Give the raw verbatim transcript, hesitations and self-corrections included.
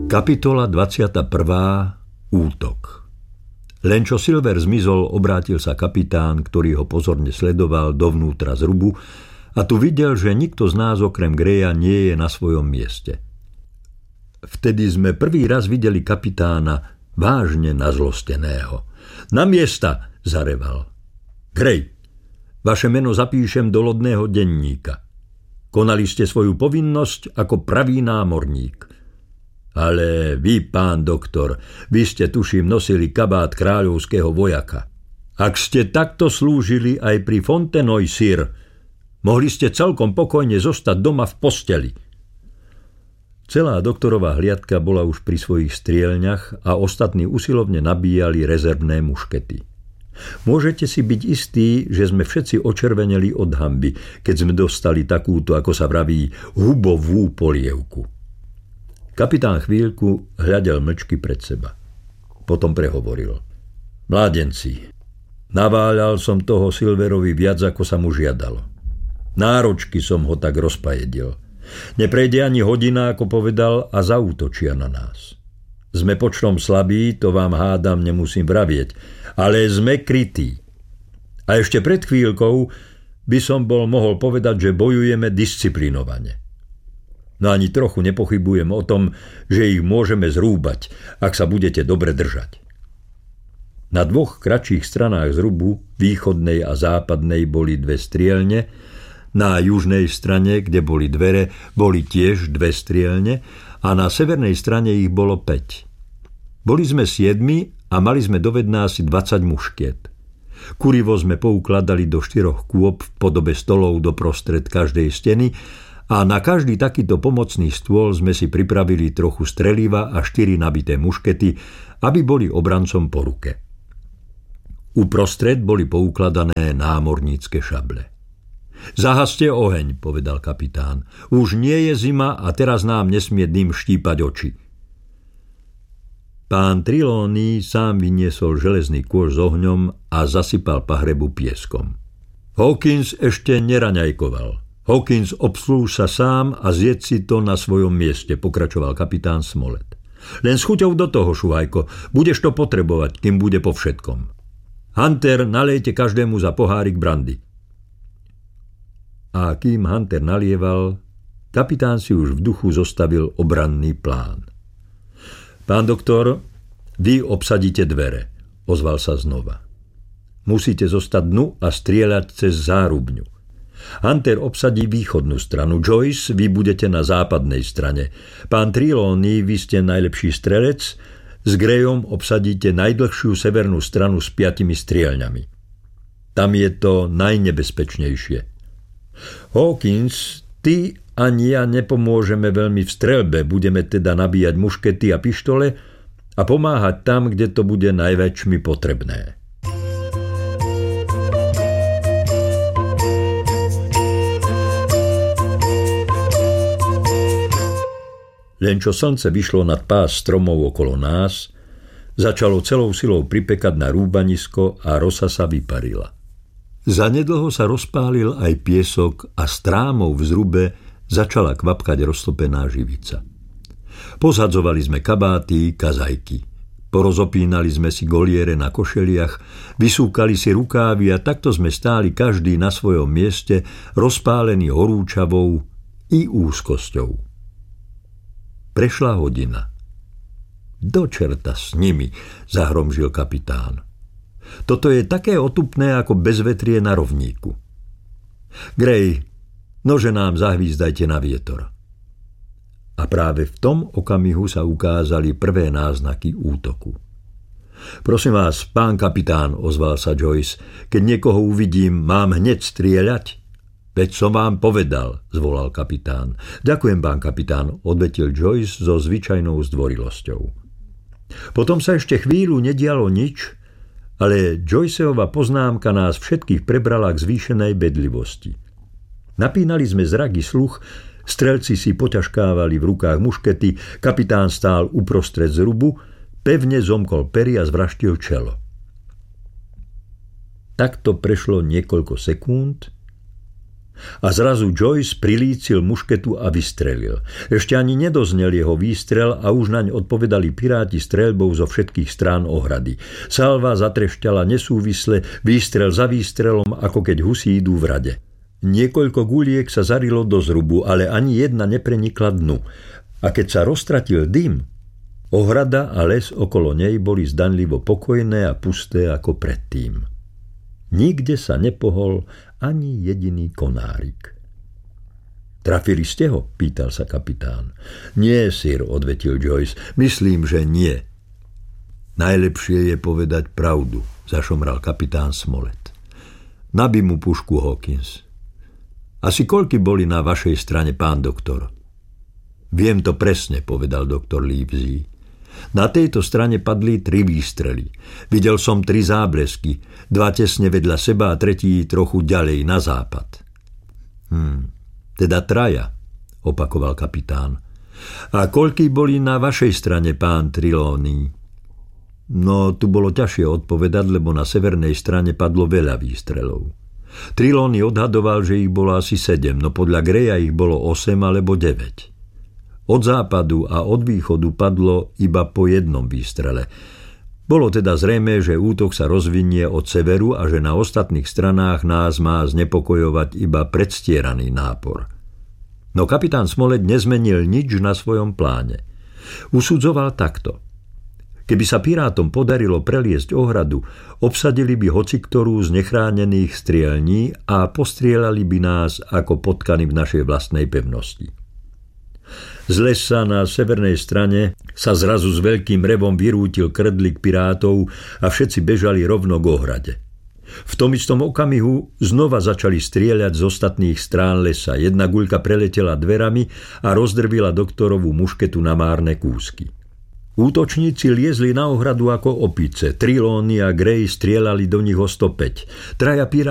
Kapitola dvadsiata prvá. Útok. Len čo Silver zmizol, obrátil sa kapitán, ktorý ho pozorne sledoval dovnútra zrubu, a tu videl, že nikto z nás okrem Greya nie je na svojom mieste. Vtedy sme prvý raz videli kapitána vážne nazlosteného. Na miesta, zareval. Grey, vaše meno zapíšem do lodného denníka. Konali ste svoju povinnosť ako pravý námorník. Ale vy, pán doktor, vy ste tuším nosili kabát kráľovského vojaka. Ak ste takto slúžili aj pri Fontenoy Sir, mohli ste celkom pokojne zostať doma v posteli. Celá doktorová hliadka bola už pri svojich strielňach a ostatní usilovne nabíjali rezervné muškety. Môžete si byť istí, že sme všetci očerveneli od hanby, keď sme dostali takúto, ako sa vraví, hubovú polievku. Kapitán chvíľku hľadel mlčky pred seba. Potom prehovoril. Mládenci, naváľal som toho Silverovi viac, ako sa mu žiadalo. Náročky som ho tak rozpajedil. Neprejde ani hodina, ako povedal, a zaútočia na nás. Sme počtom slabí, to vám hádam nemusím vravieť, ale sme krytí. A ešte pred chvíľkou by som bol mohol povedať, že bojujeme disciplinovane. No ani trochu nepochybujem o tom, že ich môžeme zrúbať, ak sa budete dobre držať. Na dvoch kratších stranách zrubu, východnej a západnej, boli dve strielne, na južnej strane, kde boli dvere, boli tiež dve strielne a na severnej strane ich bolo päť. Boli sme siedmi a mali sme dovedná asi dvadsať muškiet. Kurivo sme poukladali do štyroch kôp v podobe stolov doprostred každej steny a na každý takýto pomocný stôl sme si pripravili trochu streliva a štyri nabité muškety, aby boli obrancom po ruke. Uprostred boli poukladané námornícke šable. Zahaste oheň, povedal kapitán. Už nie je zima a teraz nám nesmie dým štípať oči. Pán Trelawney sám vyniesol železný kôš s ohňom a zasypal pahrebu pieskom. Hawkins ešte neraňajkoval. Hawkins obslúž sa sám a zjedz si to na svojom mieste, pokračoval kapitán Smollett. Len s chuťou do toho, šuhajko, budeš to potrebovať, kým bude po všetkom. Hunter, nalejte každému za pohárik brandy. A kým Hunter nalieval, kapitán si už v duchu zostavil obranný plán. Pán doktor, vy obsadíte dvere, ozval sa znova. Musíte zostať dnu a strieľať cez zárubňu. Hunter obsadí východnú stranu, Joyce, vy budete na západnej strane. Pán Trelawney, vy ste najlepší strelec, s Greyom obsadíte najdlhšiu severnú stranu s piatimi strieľňami. Tam je to najnebezpečnejšie. Hawkins, ty ani ja nepomôžeme veľmi v streľbe, budeme teda nabíjať muškety a pištole a pomáhať tam, kde to bude najväčšmi potrebné. Len čo slnce vyšlo nad pás stromov okolo nás, začalo celou silou pripekať na rúbanisko a rosa sa vyparila. Zanedlho sa rozpálil aj piesok a strámou v zrube začala kvapkať roztopená živica. Pozhadzovali sme kabáty, kazajky. Porozopínali sme si goliere na košeliach, vysúkali si rukávy a takto sme stáli každý na svojom mieste, rozpálený horúčavou i úzkosťou. Prešla hodina. Do čerta s nimi, zahromžil kapitán. Toto je také otupné ako bezvetrie na rovníku. Grey, nože nám zahvízdajte na vietor. A práve v tom okamihu sa ukázali prvé náznaky útoku. Prosím vás, pán kapitán, ozval sa Joyce, keď niekoho uvidím, mám hneď strieľať? Veď som vám povedal, zvolal kapitán. Ďakujem, pán kapitán, odvetil Joyce so zvyčajnou zdvorilosťou. Potom sa ešte chvíľu nedialo nič, ale Joyceova poznámka nás všetkých prebrala k zvýšenej bedlivosti. Napínali sme zrak i sluch, strelci si poťažkávali v rukách muškety, kapitán stál uprostred zrubu, pevne zomkol pery a zvraštil čelo. Takto prešlo niekoľko sekúnd A zrazu Joyce prilícil mušketu a vystrelil. Ešte ani nedoznel jeho výstrel a už naň odpovedali piráti streľbou zo všetkých strán ohrady. Salva zatrešťala nesúvisle, výstrel za výstrelom, ako keď husí idú v rade. Niekoľko guliek sa zarilo do zrubu, ale ani jedna neprenikla dnu. A keď sa roztratil dym, ohrada a les okolo nej boli zdanlivo pokojné a pusté ako predtým. Nikde sa nepohol ani jediný konárik. Trafili ste ho? Pýtal sa kapitán. Nie, sir, odvetil Joyce. Myslím, že nie. Najlepšie je povedať pravdu, zašomral kapitán Smollett. Nabij mu pušku, Hawkins. Asi koľky boli na vašej strane, pán doktor? Viem to presne, povedal doktor Livesey. Na tejto strane padli tri výstrely. Videl som tri záblesky, dva tesne vedľa seba a tretí trochu ďalej na západ. Hm, teda traja, opakoval kapitán. A koľky boli na vašej strane, pán Trelawney? No, tu bolo ťažšie odpovedať, lebo na severnej strane padlo veľa výstrelov. Trelawney odhadoval, že ich bolo asi sedem, no podľa Greya ich bolo osem alebo deväť. Od západu a od východu padlo iba po jednom výstrele. Bolo teda zrejmé, že útok sa rozvinie od severu a že na ostatných stranách nás má znepokojovať iba predstieraný nápor. No kapitán Smollett nezmenil nič na svojom pláne. Usudzoval takto. Keby sa pirátom podarilo preliesť ohradu, obsadili by hociktorú z nechránených strielní a postrieľali by nás ako potkany v našej vlastnej pevnosti. Z lesa na severnej strane sa zrazu s veľkým revom vyrútil krdlik pirátov a všetci bežali rovno k ohrade. V tom istom okamihu znova začali strieľať z ostatných strán lesa. Jedna guľka preletela dverami a rozdrvila doktorovú mušketu na márne kúsky. Útočníci liezli na ohradu ako opice. Trelawney a Grey strieľali do nich o sto päť. Traja